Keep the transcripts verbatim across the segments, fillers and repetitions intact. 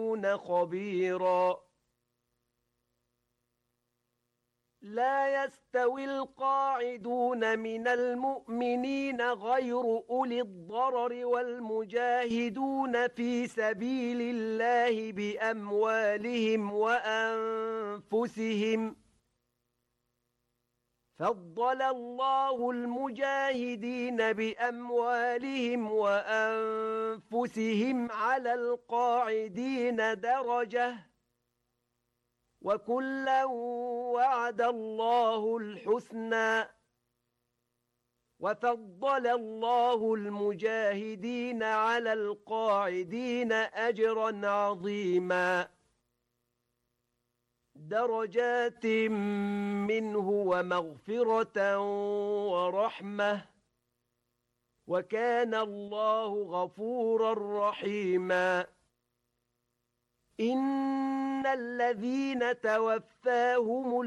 خبيرا. لا يستوي القاعدون من المؤمنين غير أولي الضرر والمجاهدون في سبيل الله بأموالهم وأنفسهم. فضل الله المجاهدين بأموالهم وأنفسهم على القاعدين درجة، وكلا وعد الله الحسنى. وفضل الله المجاهدين على القاعدين أجرا عظيما، درجات منه ومغفرة ورحمة، وكان الله غفورا رحيما. إن الذين توفاهم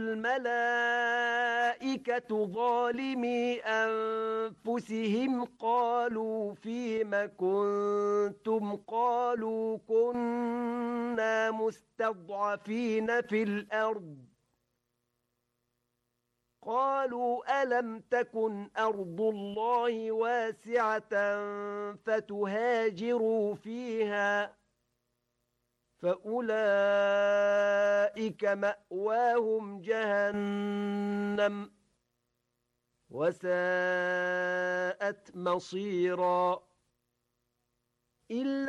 الملائكة ظالمي أنفسهم قالوا فيم كنتم؟ قالوا كنا مستضعفين في الأرض. قالوا ألم تكن أرض الله واسعة فتهاجروا فيها؟ فأولئك مأواهم جهنم وساءت مصيرا. إلا